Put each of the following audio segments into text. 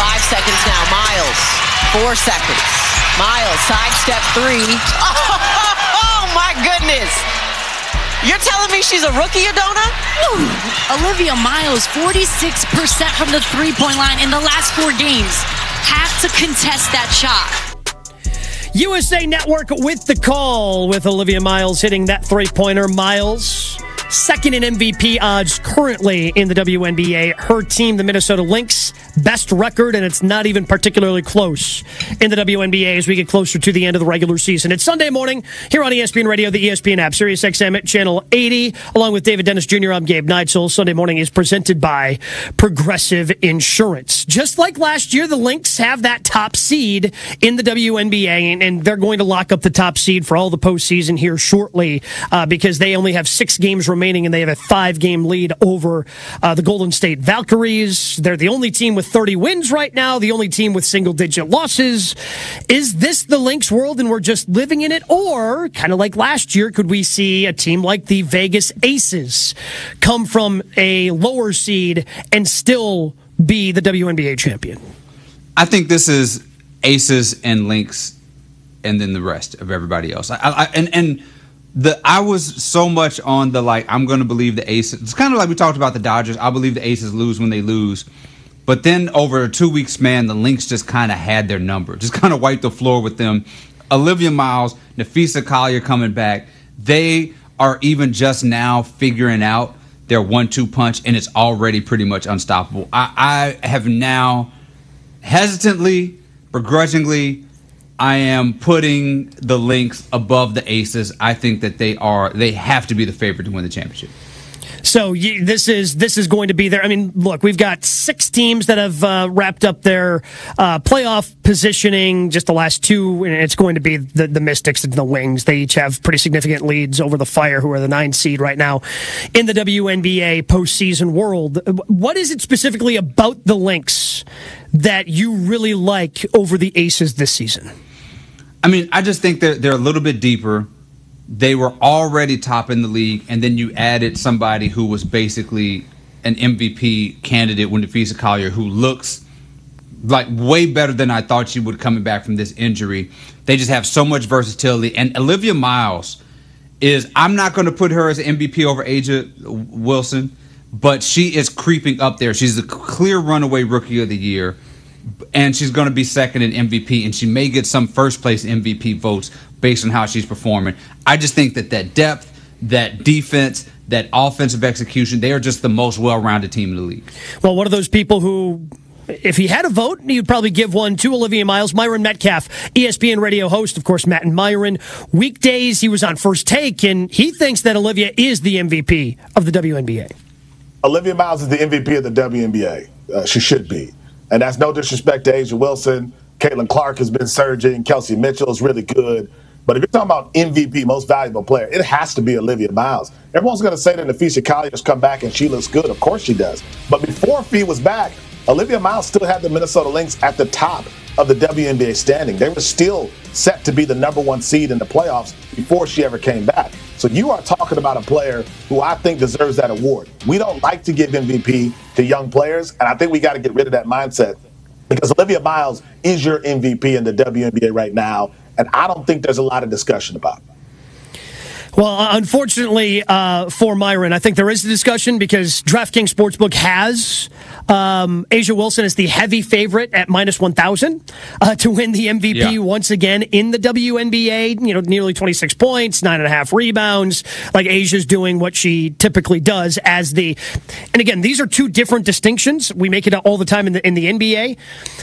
5 seconds now. Miles, 4 seconds. Miles, sidestep 3. Oh, my goodness. You're telling me she's a rookie, Adona? Olivia Miles, 46% from the three-point line in the last 4 games. Have to contest that shot. USA Network with the call with Olivia Miles hitting that three-pointer. Miles, second in MVP odds currently in the WNBA. Her team, the Minnesota Lynx, best record, and it's not even particularly close in the WNBA as we get closer to the end of the regular season. It's Sunday morning here on ESPN Radio, the ESPN app, SiriusXM at Channel 80. Along with David Dennis Jr., I'm Gabe Neitzel. Sunday morning is presented by Progressive Insurance. Just like last year, the Lynx have that top seed in the WNBA, and they're going to lock up the top seed for all the postseason here shortly because they only have 6 games remaining, and they have a 5-game lead over the Golden State Valkyries. They're the only team with 30 wins right now, the only team with single-digit losses. Is this the Lynx world and we're just living in it? Or, kind of like last year, could we see a team like the Vegas Aces come from a lower seed and still be the WNBA champion? I think this is Aces and Lynx and then the rest of everybody else. I was so much on the, I'm going to believe the Aces. It's kind of like we talked about the Dodgers. I believe the Aces lose when they lose. But then over a 2-week span, the Lynx just kind of had their number, just kind of wiped the floor with them. Olivia Miles, Napheesa Collier coming back. They are even just now figuring out their 1-2 punch, and it's already pretty much unstoppable. I have now hesitantly, begrudgingly, I am putting the Lynx above the Aces. I think that they have to be the favorite to win the championship. So this is going to be there. I mean, look, we've got 6 teams that have wrapped up their playoff positioning, just the last 2, and it's going to be the Mystics and the Wings. They each have pretty significant leads over the Fire, who are the 9 seed right now in the WNBA postseason world. What is it specifically about the Lynx that you really like over the Aces this season? I mean, I just think they're a little bit deeper. They were already top in the league, and then you added somebody who was basically an MVP candidate with Napheesa Collier, who looks like way better than I thought she would coming back from this injury. They just have so much versatility. And Olivia Miles I'm not going to put her as an MVP over A'ja Wilson, but she is creeping up there. She's the clear runaway rookie of the year, and she's going to be second in MVP, and she may get some first-place MVP votes based on how she's performing. I just think that depth, that defense, that offensive execution, they are just the most well-rounded team in the league. Well, one of those people who, if he had a vote, you'd probably give one to Olivia Miles. Myron Metcalf, ESPN radio host, of course, Matt and Myron. Weekdays, he was on First Take, and he thinks that Olivia is the MVP of the WNBA. Olivia Miles is the MVP of the WNBA. She should be. And that's no disrespect to A'ja Wilson. Caitlin Clark has been surging. Kelsey Mitchell is really good. But if you're talking about MVP, most valuable player, it has to be Olivia Miles. Everyone's going to say that Napheesa Collier has come back and she looks good. Of course she does. But before Fee was back, Olivia Miles still had the Minnesota Lynx at the top of the WNBA standing. They were still set to be the number 1 seed in the playoffs before she ever came back. So you are talking about a player who I think deserves that award. We don't like to give MVP to young players, and I think we got to get rid of that mindset because Olivia Miles is your MVP in the WNBA right now, and I don't think there's a lot of discussion about it. Well, unfortunately for Myron, I think there is a discussion because DraftKings Sportsbook has A'ja Wilson as the heavy favorite at minus 1,000 to win the MVP once again in the WNBA. You know, nearly 26 points, 9.5 rebounds. Like Asia's doing what she typically does as the. And again, these are 2 different distinctions. We make it all the time in the NBA.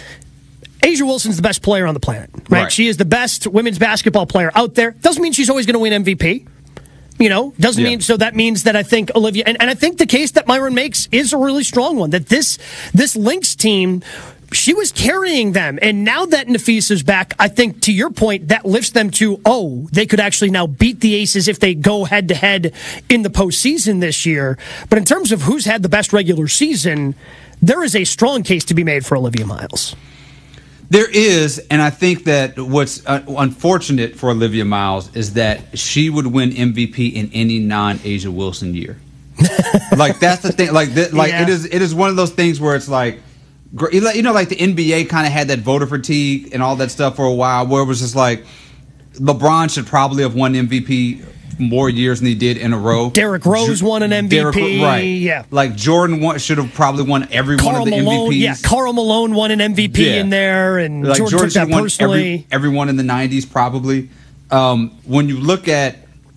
A'ja Wilson's the best player on the planet, right? She is the best women's basketball player out there. Doesn't mean she's always going to win MVP. You know, doesn't mean, so that means that I think Olivia, and I think the case that Myron makes is a really strong one, that this Lynx team, she was carrying them, and now that Napheesa's back, I think, to your point, that lifts them to, they could actually now beat the Aces if they go head-to-head in the postseason this year. But in terms of who's had the best regular season, there is a strong case to be made for Olivia Miles. There is, and I think that what's unfortunate for Olivia Miles is that she would win MVP in any non-A'ja Wilson year. Like, that's the thing. Like, it is one of those things where it's like, You know, like the NBA kind of had that voter fatigue and all that stuff for a while, where it was just like LeBron should probably have won MVP more years than he did in a row. Derrick Rose won an MVP. Right. Yeah. Like Jordan should have probably won every one of the MVPs. Yeah, Karl Malone won an MVP in there, and like Jordan took that personally. Every one in the 90s probably. When you look at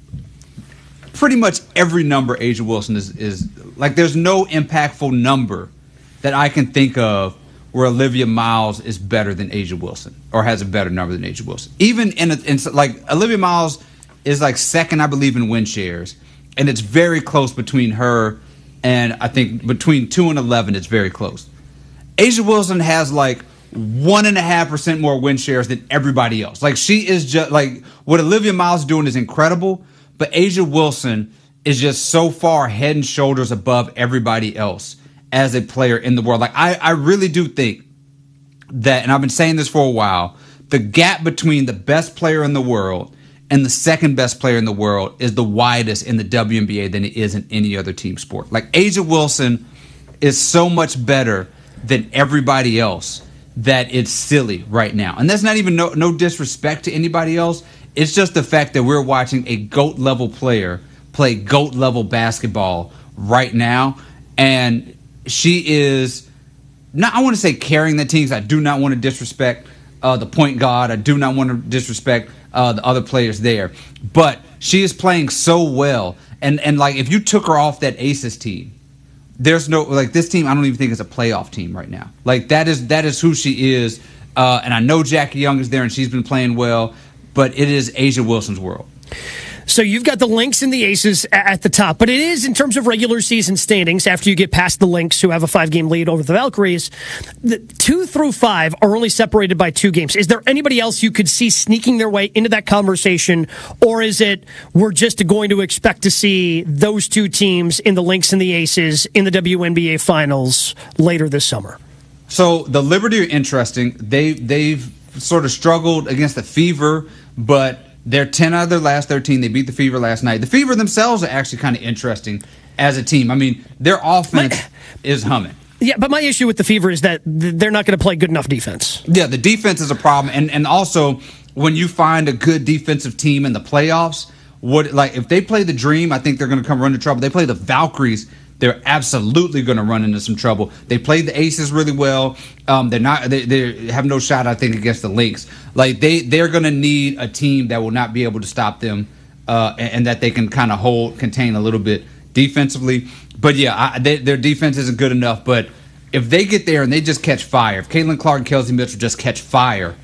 pretty much every number, A'ja Wilson is like, there's no impactful number that I can think of where Olivia Miles is better than A'ja Wilson or has a better number than A'ja Wilson. Even in like Olivia Miles is like second, I believe, in win shares, and it's very close between her and I think between 2 and 11, it's very close. A'ja Wilson has like 1.5% more win shares than everybody else. Like, she is just like, what Olivia Miles is doing is incredible, but A'ja Wilson is just so far head and shoulders above everybody else as a player in the world. Like, I really do think that, and I've been saying this for a while, the gap between the best player in the world and the second best player in the world is the widest in the WNBA than it is in any other team sport. Like, A'ja Wilson is so much better than everybody else that it's silly right now. And that's not even no disrespect to anybody else. It's just the fact that we're watching a GOAT level player play GOAT level basketball right now. And she is not, I want to say, carrying the teams. I do not want to disrespect the point guard. I do not want to disrespect the other players there. But she is playing so well. And like, if you took her off that Aces team, there's no, like, this team, I don't even think is a playoff team right now. Like, that is who she is. And I know Jackie Young is there and she's been playing well, but it is A'ja Wilson's world. So you've got the Lynx and the Aces at the top, but it is, in terms of regular season standings, after you get past the Lynx, who have a 5-game lead over the Valkyries, the 2 through 5 are only separated by 2 games. Is there anybody else you could see sneaking their way into that conversation, or is it we're just going to expect to see those 2 teams in the Lynx and the Aces in the WNBA Finals later this summer? So the Liberty are interesting. They've sort of struggled against the Fever, but they're 10 out of their last 13. They beat the Fever last night. The Fever themselves are actually kind of interesting as a team. I mean, their offense is humming. Yeah, but my issue with the Fever is that they're not going to play good enough defense. Yeah, the defense is a problem. And also, when you find a good defensive team in the playoffs, if they play the Dream, I think they're going to come run into trouble. They play the Valkyries, they're absolutely going to run into some trouble. They played the Aces really well. They have no shot, I think, against the Lynx. Like, they're going to need a team that will not be able to stop them, and that they can kind of contain a little bit defensively. But yeah, their defense isn't good enough. But if they get there and they just catch fire, if Caitlin Clark and Kelsey Mitchell just catch fire,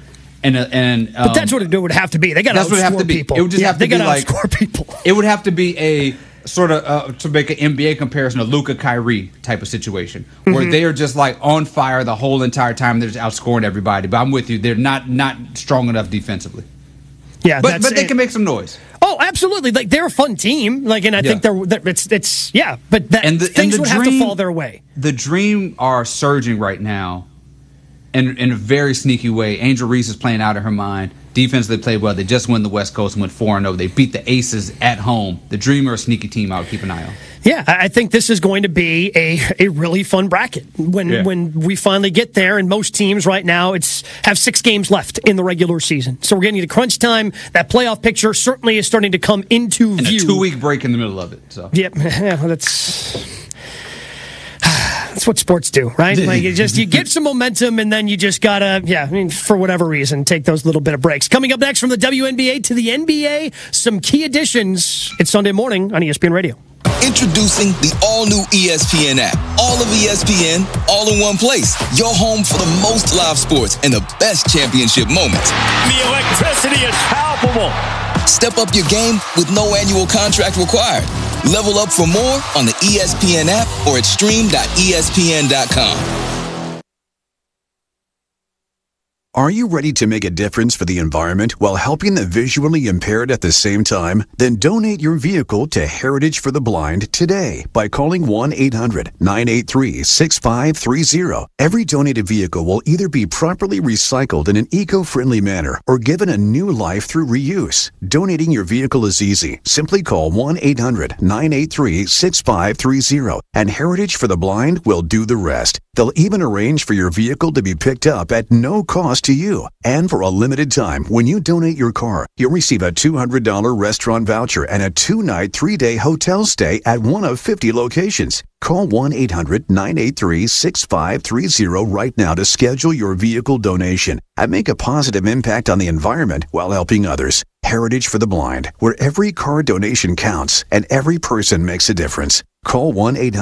but that's what it would have to be. They got to outscore people. It would just have to be like, outscore people. It would have to be a sort of to make an NBA comparison, a Luka Kyrie type of situation, where they are just like on fire the whole entire time. They're just outscoring everybody. But I'm with you; they're not strong enough defensively. Yeah, but they can make some noise. Oh, absolutely! Like, they're a fun team. Like, and I think it's yeah. But things would have to fall their way. The Dream are surging right now, in a very sneaky way. Angel Reese is playing out of her mind. Defense, they played well. They just won the West Coast and went 4-0. They beat the Aces at home. The Dream are a sneaky team I would keep an eye on. Yeah, I think this is going to be a really fun bracket when we finally get there. And most teams right now have 6 games left in the regular season. So we're getting to crunch time. That playoff picture certainly is starting to come into view. And a 2-week break in the middle of it. So yep, that's what sports do, right? Like, you get some momentum, and then you just gotta, for whatever reason, take those little bit of breaks. Coming up next, from the WNBA to the NBA, some key additions. It's Sunday morning on ESPN Radio. Introducing the all-new ESPN app. All of ESPN, all in one place. Your home for the most live sports and the best championship moments. The electricity is palpable. Step up your game with no annual contract required. Level up for more on the ESPN app or at stream.espn.com. Are you ready to make a difference for the environment while helping the visually impaired at the same time? Then donate your vehicle to Heritage for the Blind today by calling 1-800-983-6530. Every donated vehicle will either be properly recycled in an eco-friendly manner or given a new life through reuse. Donating your vehicle is easy. Simply call 1-800-983-6530 and Heritage for the Blind will do the rest. They'll even arrange for your vehicle to be picked up at no cost to you. And for a limited time, when you donate your car, you'll receive a $200 restaurant voucher and a 2-night, 3-day hotel stay at one of 50 locations. Call 1-800-983-6530 right now to schedule your vehicle donation and make a positive impact on the environment while helping others. Heritage for the Blind, where every car donation counts and every person makes a difference. Call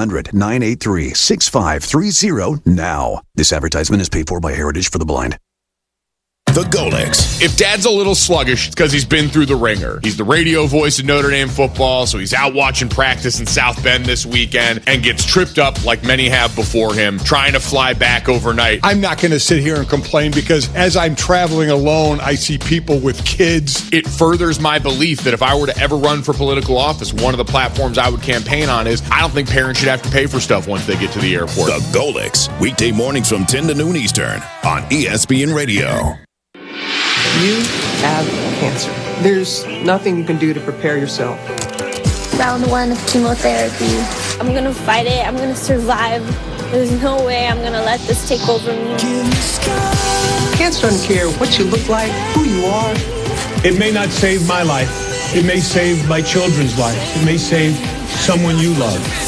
1-800-983-6530 now. This advertisement is paid for by Heritage for the Blind. The Golics. If Dad's a little sluggish, it's because he's been through the ringer. He's the radio voice of Notre Dame football, so he's out watching practice in South Bend this weekend and gets tripped up like many have before him, trying to fly back overnight. I'm not going to sit here and complain because as I'm traveling alone, I see people with kids. It furthers my belief that if I were to ever run for political office, one of the platforms I would campaign on is I don't think parents should have to pay for stuff once they get to the airport. The Golics, weekday mornings from 10 to noon Eastern on ESPN Radio. You have cancer. There's nothing you can do to prepare yourself. Round 1 of chemotherapy. I'm gonna fight it. I'm gonna survive. There's no way I'm gonna let this take over me. Cancer doesn't care what you look like, who you are. It may not save my life. It may save my children's life. It may save someone you love.